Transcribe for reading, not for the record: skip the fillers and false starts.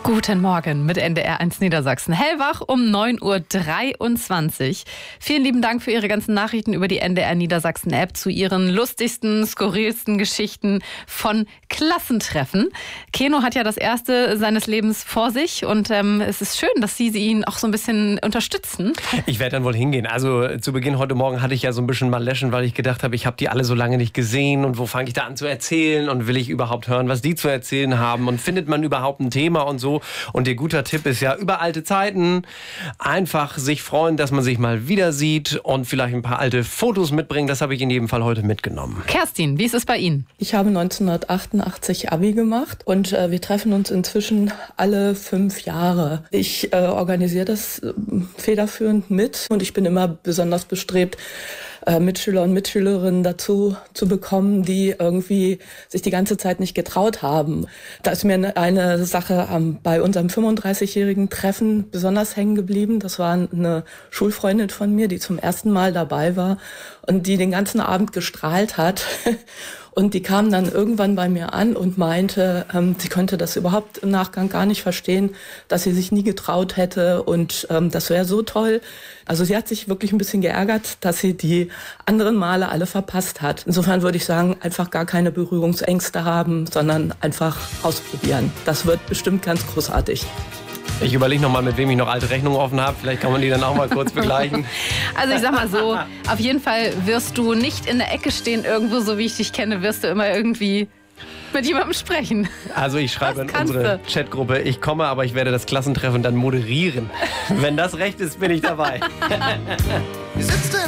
Guten Morgen mit NDR 1 Niedersachsen. Hellwach um 9.23 Uhr. Vielen lieben Dank für Ihre ganzen Nachrichten über die NDR Niedersachsen App zu Ihren lustigsten, skurrilsten Geschichten von Klassentreffen. Keno hat ja das erste seines Lebens vor sich und es ist schön, dass Sie ihn auch so ein bisschen unterstützen. Ich werde dann wohl hingehen. Also zu Beginn heute Morgen hatte ich ja so ein bisschen mal Läschen, weil ich gedacht habe, ich habe die alle so lange nicht gesehen und wo fange ich da an zu erzählen und will ich überhaupt hören, was die zu erzählen haben und findet man überhaupt ein Thema und so. Und der guter Tipp ist ja, über alte Zeiten einfach sich freuen, dass man sich mal wieder sieht und vielleicht ein paar alte Fotos mitbringen. Das habe ich in jedem Fall heute mitgenommen. Kerstin, wie ist es bei Ihnen? Ich habe 1988 Abi gemacht und wir treffen uns inzwischen alle 5 Jahre. Ich organisiere das federführend mit und ich bin immer besonders bestrebt, Mitschüler und Mitschülerinnen dazu zu bekommen, die irgendwie sich die ganze Zeit nicht getraut haben. Da ist mir eine Sache bei unserem 35-jährigen Treffen besonders hängen geblieben. Das war eine Schulfreundin von mir, die zum ersten Mal dabei war und die den ganzen Abend gestrahlt hat. Und die kam dann irgendwann bei mir an und meinte, sie könnte das überhaupt im Nachgang gar nicht verstehen, dass sie sich nie getraut hätte und das wäre so toll. Also sie hat sich wirklich ein bisschen geärgert, dass sie die anderen Male alle verpasst hat. Insofern würde ich sagen, einfach gar keine Berührungsängste haben, sondern einfach ausprobieren. Das wird bestimmt ganz großartig. Ich überlege noch mal, mit wem ich noch alte Rechnungen offen habe. Vielleicht kann man die dann auch mal kurz begleichen. Also ich sag mal so, auf jeden Fall wirst du nicht in der Ecke stehen irgendwo, so wie ich dich kenne, wirst du immer irgendwie mit jemandem sprechen. Also ich schreibe in unsere Chatgruppe, ich komme, aber ich werde das Klassentreffen dann moderieren. Wenn das recht ist, bin ich dabei.